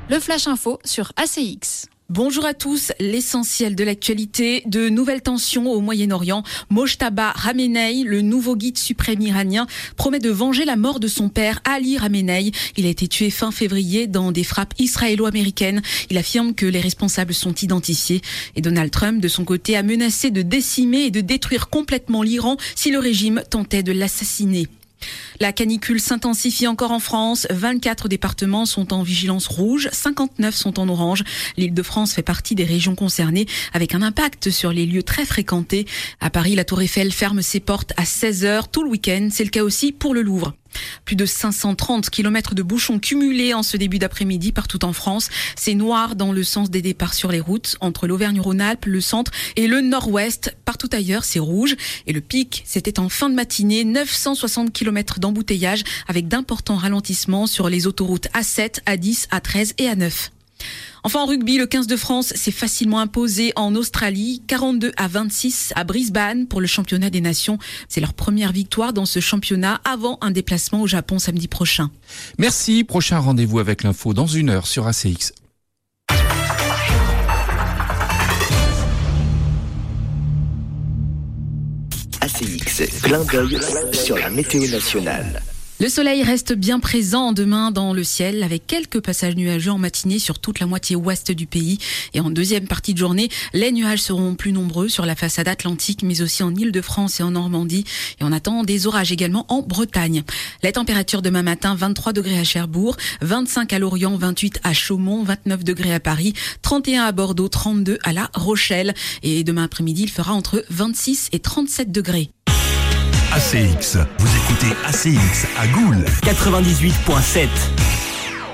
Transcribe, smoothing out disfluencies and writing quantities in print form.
Le Flash Info sur ACX. Bonjour à tous, l'essentiel de l'actualité, de nouvelles tensions au Moyen-Orient. Mojtaba Khamenei, le nouveau guide suprême iranien, promet de venger la mort de son père Ali Khamenei. Il a été tué fin février dans des frappes israélo-américaines. Il affirme que les responsables sont identifiés. Et Donald Trump, de son côté, a menacé de décimer et de détruire complètement l'Iran si le régime tentait de l'assassiner. La canicule s'intensifie encore en France. 24 départements sont en vigilance rouge, 59 sont en orange. L'Île-de-France fait partie des régions concernées avec un impact sur les lieux très fréquentés. À Paris, la Tour Eiffel ferme ses portes à 16h tout le week-end. C'est le cas aussi pour le Louvre. Plus de 530 km de bouchons cumulés en ce début d'après-midi partout en France. C'est noir dans le sens des départs sur les routes, entre l'Auvergne-Rhône-Alpes, le centre et le nord-ouest. Partout ailleurs, c'est rouge. Et le pic, c'était en fin de matinée, 960 km d'embouteillage avec d'importants ralentissements sur les autoroutes A7, A10, A13 et A9. Enfin, en rugby, le 15 de France s'est facilement imposé en Australie, 42-26 à Brisbane pour le championnat des nations. C'est leur première victoire dans ce championnat avant un déplacement au Japon samedi prochain. Merci, prochain rendez-vous avec l'info dans 1 heure sur ACX. ACX, clin d'œil sur la météo nationale. Le soleil reste bien présent demain dans le ciel avec quelques passages nuageux en matinée sur toute la moitié ouest du pays. Et en deuxième partie de journée, les nuages seront plus nombreux sur la façade atlantique mais aussi en Île-de-France et en Normandie. Et on attend des orages également en Bretagne. La température demain matin, 23 degrés à Cherbourg, 25 à Lorient, 28 à Chaumont, 29 degrés à Paris, 31 à Bordeaux, 32 à La Rochelle. Et demain après-midi, il fera entre 26 et 37 degrés. ACX, vous écoutez ACX à Goul 98.7.